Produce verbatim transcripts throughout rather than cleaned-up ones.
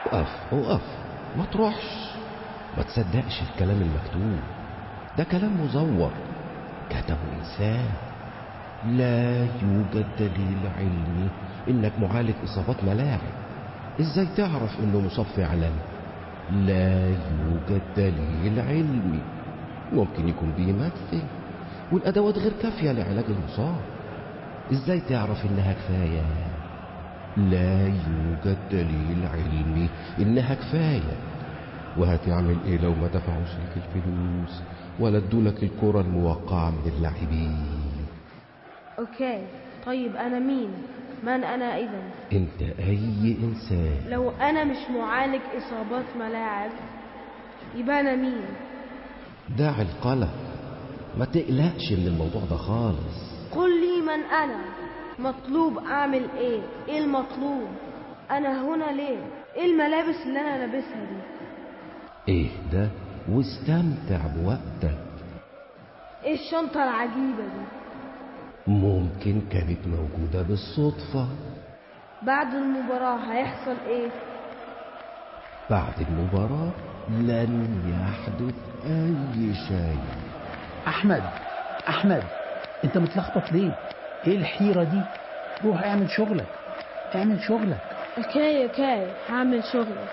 اقف اقف، ما تروحش، ما تصدقش الكلام المكتوب، ده كلام مزور كتبه إنسان. لا يوجد دليل علمي إنك معالج إصابات ملاعب. إزاي تعرف إنه مصاب فعلا؟ لا يوجد دليل علمي. ممكن يكون بيمثل والأدوات غير كافية لعلاج المصاب. إزاي تعرف إنها كفاية؟ لا يوجد دليل علمي إنها كفاية. وهتعمل إيه لو ما دفعوش لك الفلوس ولا ادولك الكرة الموقعة من اللاعبين؟ أوكي، طيب أنا مين؟ من أنا إذن؟ أنت أي إنسان. لو أنا مش معالج إصابات ملاعب يبقى أنا مين؟ دع القلق، ما تقلقش من الموضوع ده خالص. قل لي من أنا، مطلوب أعمل إيه؟ إيه المطلوب؟ أنا هنا ليه؟ إيه الملابس اللي أنا لابسها دي؟ اهدى واستمتع بوقتك. إيه الشنطة العجيبة دي؟ ممكن كانت موجودة بالصدفة. بعد المباراة هيحصل إيه؟ بعد المباراة لن يحدث أي شيء. أحمد أحمد أنت متلخبط ليه؟ إيه الحيرة دي؟ روح اعمل شغلك، اعمل شغلك. أوكي أوكي هعمل شغلي.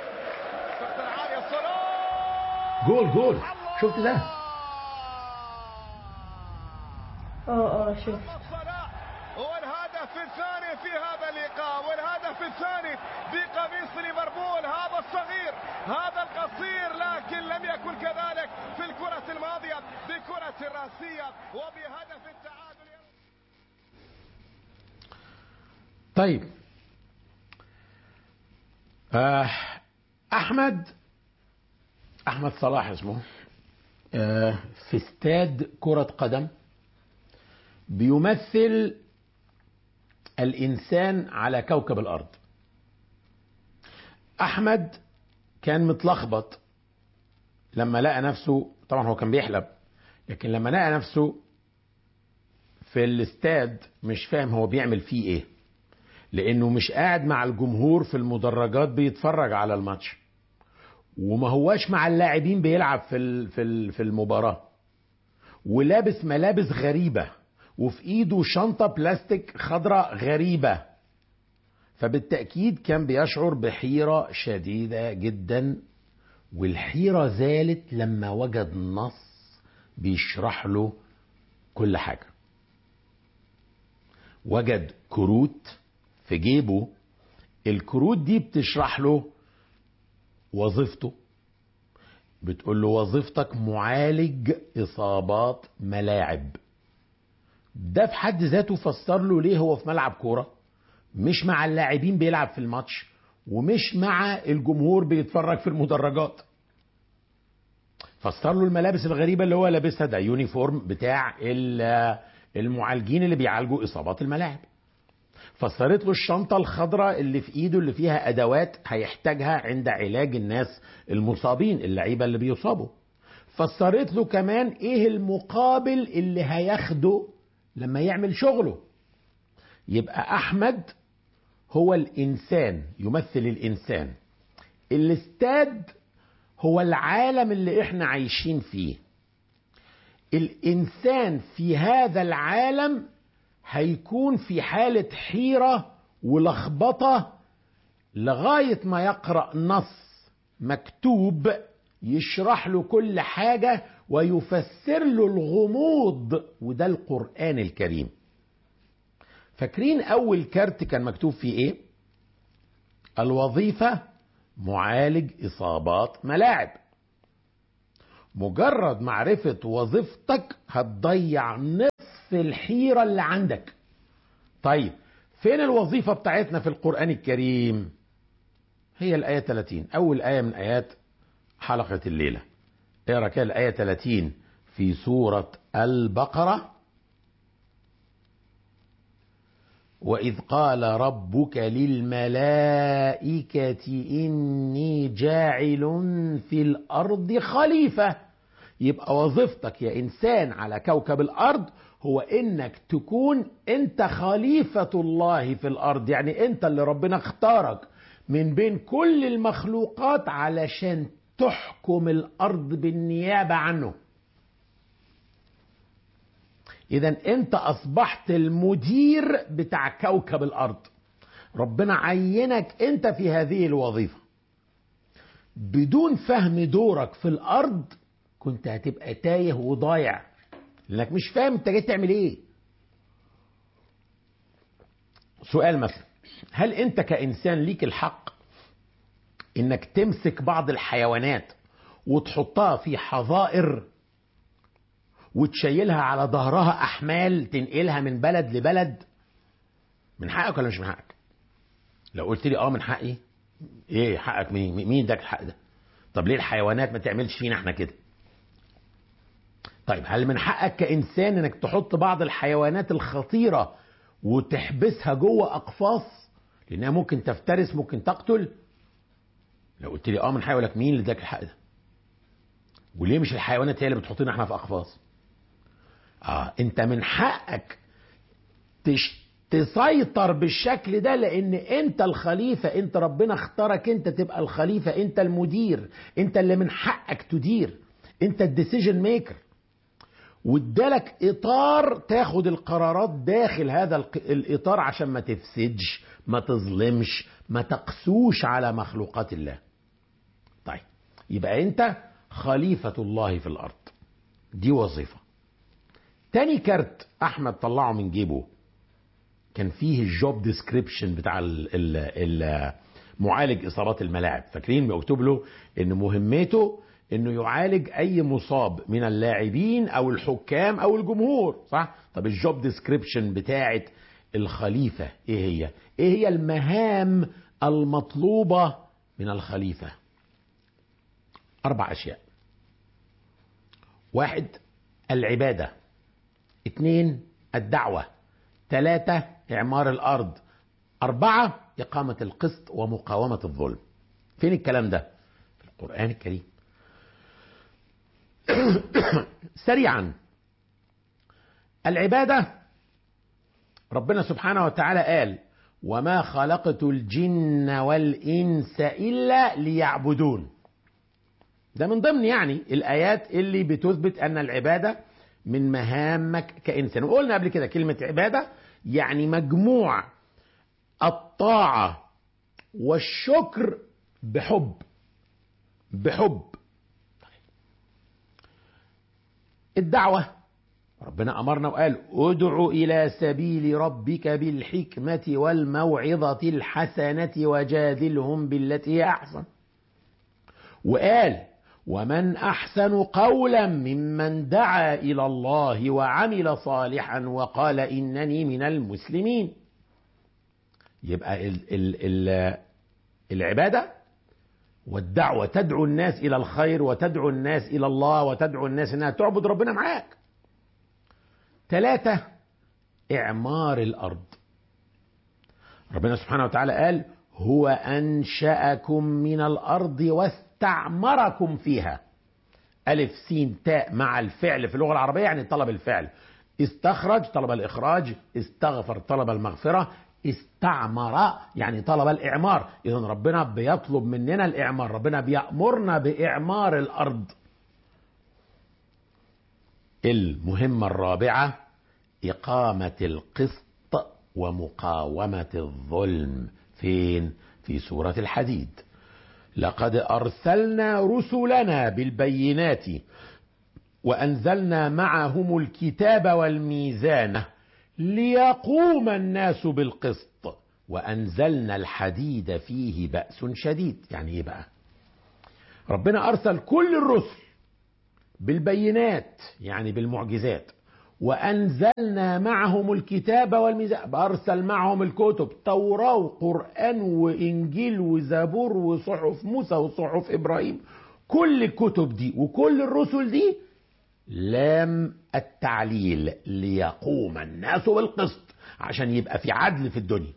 جول جول، شفت ده؟ اه اه شفت. والهدف الثاني في هذا اللقاء، والهدف الثاني بقميص ليفربول، هذا الصغير هذا القصير، لكن لم يكن كذلك في الكرة الماضية بكرة الراسية وبهدف التعادل. طيب آه أحمد أحمد صلاح اسمه، آه في استاد كرة قدم بيمثل الإنسان على كوكب الأرض. أحمد كان متلخبط لما لقى نفسه، طبعا هو كان بيحلم، لكن لما لقى نفسه في الاستاد مش فاهم هو بيعمل فيه ايه، لأنه مش قاعد مع الجمهور في المدرجات بيتفرج على الماتش، وما هواش مع اللاعبين بيلعب في في في المباراة، ولابس ملابس غريبة، وفي ايده شنطة بلاستيك خضراء غريبة. فبالتأكيد كان بيشعر بحيرة شديدة جدا، والحيرة زالت لما وجد نص بيشرح له كل حاجة. وجد كروت في جيبه، الكروت دي بتشرح له وظيفته، بتقول له وظيفتك معالج إصابات ملاعب. ده في حد ذاته فسر له ليه هو في ملعب كورة، مش مع اللاعبين بيلعب في الماتش، ومش مع الجمهور بيتفرج في المدرجات. فسر له الملابس الغريبة اللي هو لابسها، ده يونيفورم بتاع المعالجين اللي بيعالجوا إصابات الملاعب. فسرت له الشنطة الخضراء اللي في ايده اللي فيها ادوات هيحتاجها عند علاج الناس المصابين، اللعيبة اللي بيصابوا. فسرت له كمان ايه المقابل اللي هياخده لما يعمل شغله. يبقى احمد هو الانسان، يمثل الانسان. الاستاد هو العالم اللي احنا عايشين فيه. الانسان في هذا العالم هيكون في حالة حيرة ولخبطة لغاية ما يقرأ نص مكتوب يشرح له كل حاجة ويفسر له الغموض، وده القرآن الكريم. فاكرين أول كارت كان مكتوب فيه إيه؟ الوظيفة معالج إصابات ملاعب. مجرد معرفة وظيفتك هتضيع نصف الحيرة اللي عندك. طيب فين الوظيفة بتاعتنا في القرآن الكريم؟ هي الآية ثلاثين، أول آية من آيات حلقة الليلة. اقرأ كده الآية ثلاثين في سورة البقرة. وإذ قال ربك للملائكة إني جاعل في الأرض خليفة. يبقى وظيفتك يا إنسان على كوكب الأرض هو إنك تكون أنت خليفة الله في الأرض، يعني أنت اللي ربنا اختارك من بين كل المخلوقات علشان تحكم الأرض بالنيابة عنه. إذن أنت أصبحت المدير بتاع كوكب الأرض. ربنا عينك أنت في هذه الوظيفة. بدون فهم دورك في الأرض كنت هتبقى تايه وضايع، لأنك مش فاهم أنت جاي تعمل إيه. سؤال مثلا، هل أنت كإنسان ليك الحق إنك تمسك بعض الحيوانات وتحطها في حظائر وتشيلها على ظهرها أحمال تنقلها من بلد لبلد؟ من حقك ولا مش من حقك؟ لو قلت لي اه من حقي، ايه حقك؟ مين مين اداك الحق ده؟ طب ليه الحيوانات ما تعملش فينا احنا كده؟ طيب هل من حقك كإنسان انك تحط بعض الحيوانات الخطيرة وتحبسها جوه أقفاص لأنها ممكن تفترس، ممكن تقتل؟ لو قلت لي اه من حقي، اقول لك مين اللي اداك الحق ده؟ وليه مش الحيوانات هي اللي بتحطنا احنا في أقفاص؟ اه انت من حقك تش تسيطر بالشكل ده، لان انت الخليفة، انت ربنا اختارك انت تبقى الخليفة، انت المدير، انت اللي من حقك تدير، انت الديسيجن ميكر، وادالك اطار تاخد القرارات داخل هذا الاطار عشان ما تفسدش، ما تظلمش، ما تقسوش على مخلوقات الله. طيب يبقى انت خليفة الله في الارض، دي وظيفة. تاني كارت احمد طلعه من جيبه كان فيه الجوب ديسكريبشن بتاع ال ال معالج اصابات الملاعب. فاكرين مكتوب له ان مهمته انه يعالج اي مصاب من اللاعبين او الحكام او الجمهور، صح؟ طب الجوب ديسكريبشن بتاعت الخليفة ايه هي؟ ايه هي المهام المطلوبة من الخليفة؟ اربع اشياء. واحد، العبادة. اثنين، الدعوة. ثلاثة، إعمار الأرض. أربعة، إقامة القسط ومقاومة الظلم. فين الكلام ده؟ في القرآن الكريم. سريعا، العبادة ربنا سبحانه وتعالى قال وما خلقت الجن والإنس إلا ليعبدون. ده من ضمن يعني الآيات اللي بتثبت أن العبادة من مهامك كإنسان. وقلنا قبل كده كلمة عبادة يعني مجموع الطاعة والشكر بحب بحب. الدعوة ربنا أمرنا وقال ادعو إلى سبيل ربك بالحكمة والموعظة الحسنة وجادلهم بالتي هي أحسن. وقال ومن أحسن قولا ممن دعا إلى الله وعمل صالحا وقال إنني من المسلمين. يبقى ال ال ال العبادة والدعوة تدعو الناس إلى الخير وتدعو الناس إلى الله وتدعو الناس أنها تعبد ربنا معاك. ثلاثة، إعمار الأرض. ربنا سبحانه وتعالى قال هو أنشأكم من الأرض واستعمركم فيها. ألف سين تاء مع الفعل في اللغة العربية يعني طلب الفعل. استخرج طلب الإخراج، استغفر طلب المغفرة، استعمر يعني طلب الإعمار. إذن ربنا بيطلب مننا الإعمار، ربنا بيأمرنا بإعمار الأرض. المهمة الرابعة إقامة القسط ومقاومة الظلم. فين؟ في سورة الحديد. لقد أرسلنا رسلنا بالبينات وأنزلنا معهم الكتاب والميزان ليقوم الناس بالقسط وأنزلنا الحديد فيه بأس شديد. يعني إيه بقى؟ ربنا أرسل كل الرسل بالبينات يعني بالمعجزات، وأنزلنا معهم الكتاب والميزان، أرسل معهم الكتب توراة وقرآن وإنجيل وزبور وصحف موسى وصحف إبراهيم. كل الكتب دي وكل الرسل دي لام التعليل ليقوم الناس بالقسط، عشان يبقى في عدل في الدنيا.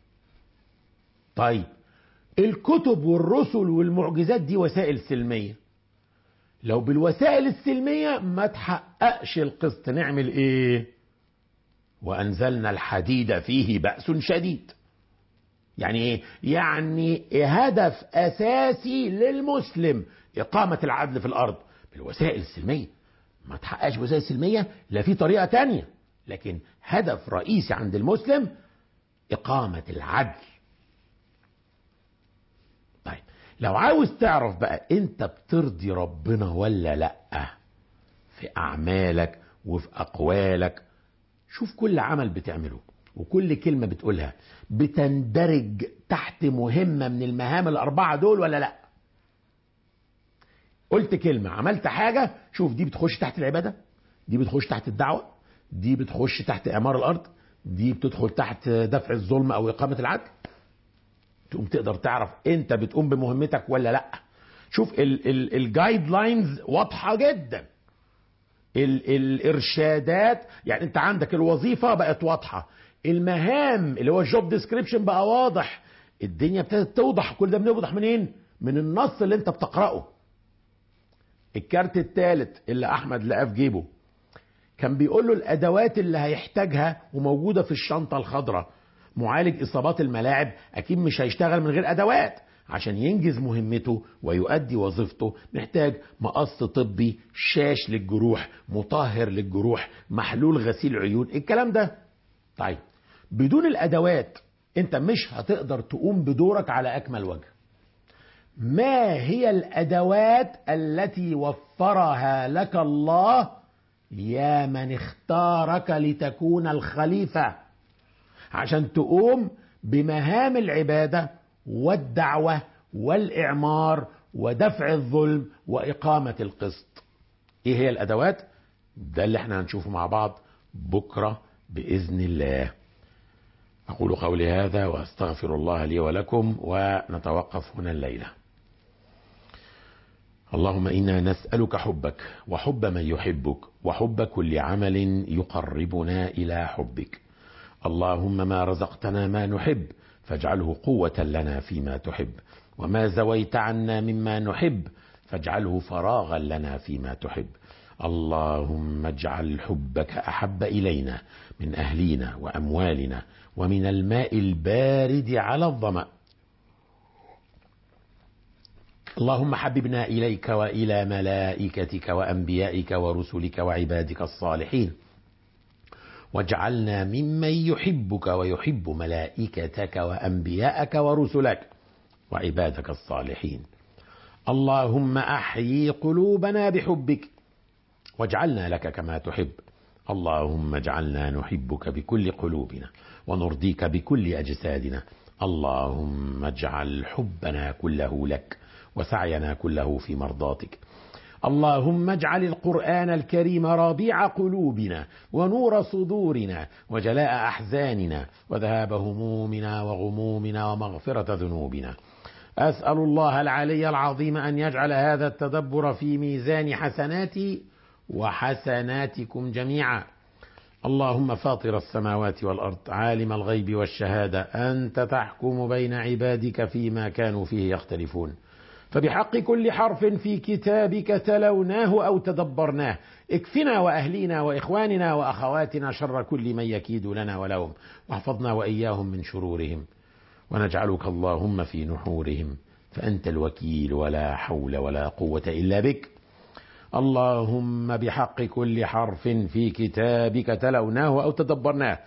طيب الكتب والرسل والمعجزات دي وسائل سلمية، لو بالوسائل السلمية ما تحققش القسط نعمل ايه؟ وأنزلنا الحديد فيه بأس شديد. يعني ايه؟ يعني هدف اساسي للمسلم اقامة العدل في الارض بالوسائل السلمية. ما تحققش وسائل سلمية، لا في طريقة تانية، لكن هدف رئيسي عند المسلم اقامة العدل. طيب لو عاوز تعرف بقى انت بترضي ربنا ولا لا في اعمالك وفي اقوالك، شوف كل عمل بتعمله وكل كلمة بتقولها بتندرج تحت مهمة من المهام الاربعة دول ولا لا. قلت كلمة، عملت حاجة، شوف دي بتخش تحت العبادة، دي بتخش تحت الدعوة، دي بتخش تحت اعمار الارض، دي بتدخل تحت دفع الظلم او اقامة العدل. تقوم تقدر تعرف انت بتقوم بمهمتك ولا لا. شوف الجايد لاينز واضحة جدا، ال الارشادات، يعني انت عندك الوظيفة بقت واضحة، المهام اللي هو الجوب ديسكريبشن بقى واضح، الدنيا ابتدت توضح. كل ده بنوضح منين؟ من النص اللي انت بتقرأه. الكارت الثالث اللي احمد لقاه في جيبه كان بيقول له الادوات اللي هيحتاجها وموجودة في الشنطة الخضراء. معالج اصابات الملاعب اكيد مش هيشتغل من غير ادوات، عشان ينجز مهمته ويؤدي وظيفته محتاج مقص طبي، شاش للجروح، مطهر للجروح، محلول غسيل عيون، الكلام ده. طيب بدون الادوات انت مش هتقدر تقوم بدورك على اكمل وجه. ما هي الادوات التي وفرها لك الله يا من اختارك لتكون الخليفة عشان تقوم بمهام العبادة والدعوة والإعمار ودفع الظلم وإقامة القسط؟ إيه هي الأدوات؟ ده اللي احنا هنشوفه مع بعض بكرة بإذن الله. أقول قولي هذا وأستغفر الله لي ولكم، ونتوقف هنا الليلة. اللهم إنا نسألك حبك وحب من يحبك وحب كل عمل يقربنا إلى حبك. اللهم ما رزقتنا ما نحب فاجعله قوة لنا فيما تحب، وما زويت عنا مما نحب فاجعله فراغا لنا فيما تحب. اللهم اجعل حبك أحب إلينا من أهلينا وأموالنا ومن الماء البارد على الظمأ. اللهم حببنا إليك وإلى ملائكتك وأنبيائك ورسلك وعبادك الصالحين، واجعلنا ممن يحبك ويحب ملائكتك وأنبياءك ورسلك وعبادك الصالحين. اللهم أحيي قلوبنا بحبك واجعلنا لك كما تحب. اللهم اجعلنا نحبك بكل قلوبنا ونرضيك بكل أجسادنا. اللهم اجعل حبنا كله لك وسعينا كله في مرضاتك. اللهم اجعل القرآن الكريم ربيع قلوبنا ونور صدورنا وجلاء أحزاننا وذهاب همومنا وغمومنا ومغفرة ذنوبنا. أسأل الله العلي العظيم أن يجعل هذا التدبر في ميزان حسناتي وحسناتكم جميعا. اللهم فاطر السماوات والأرض عالم الغيب والشهادة، أنت تحكم بين عبادك فيما كانوا فيه يختلفون، فبحق كل حرف في كتابك تلوناه أو تدبرناه اكفنا وأهلينا وإخواننا وأخواتنا شر كل من يكيد لنا ولهم، واحفظنا وإياهم من شرورهم، ونجعلك اللهم في نحورهم، فأنت الوكيل ولا حول ولا قوة إلا بك. اللهم بحق كل حرف في كتابك تلوناه أو تدبرناه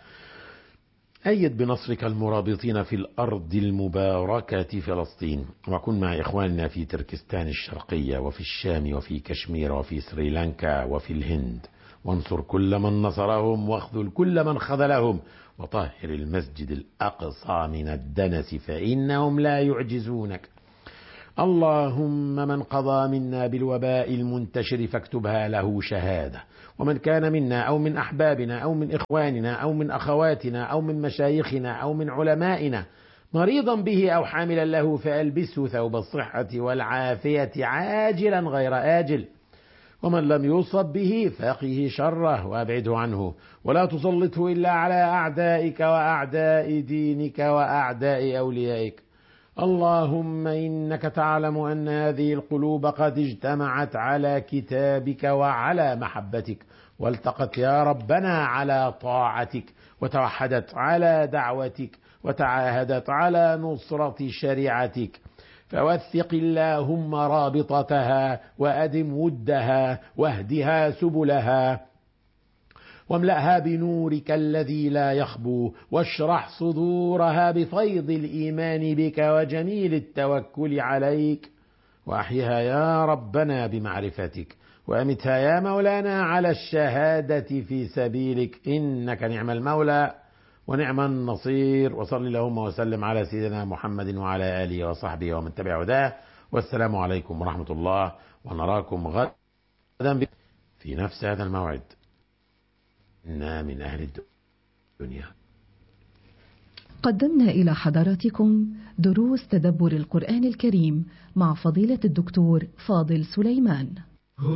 أيد بنصرك المرابطين في الأرض المباركة فلسطين، وكن مع إخواننا في تركستان الشرقية وفي الشام وفي كشمير وفي سريلانكا وفي الهند، وانصر كل من نصرهم واخذل كل من خذلهم، وطهر المسجد الأقصى من الدنس فإنهم لا يعجزونك. اللهم من قضى منا بالوباء المنتشر فاكتبها له شهادة، ومن كان منا أو من أحبابنا أو من إخواننا أو من أخواتنا أو من مشايخنا أو من علمائنا مريضا به أو حاملا له فألبسه ثوب الصحة والعافية عاجلا غير آجل، ومن لم يصب به فقه شره وأبعده عنه، ولا تسلطه إلا على أعدائك وأعداء دينك وأعداء أوليائك. اللهم إنك تعلم أن هذه القلوب قد اجتمعت على كتابك وعلى محبتك، والتقت يا ربنا على طاعتك، وتوحدت على دعوتك، وتعاهدت على نصرة شريعتك، فوثق اللهم رابطتها وأدم ودها واهدها سبلها، واملأها بنورك الذي لا يخبو، واشرح صدورها بفيض الإيمان بك وجميل التوكل عليك، وأحيها يا ربنا بمعرفتك، وأمتها يا مولانا على الشهادة في سبيلك، إنك نعم المولى ونعم النصير. وصل اللهم وسلم على سيدنا محمد وعلى آله وصحبه ومن تبع هداه، والسلام عليكم ورحمة الله، ونراكم غدا في نفس هذا الموعد. إنا من أهل الدنيا. قدمنا إلى حضراتكم دروس تدبر القرآن الكريم مع فضيلة الدكتور فاضل سليمان.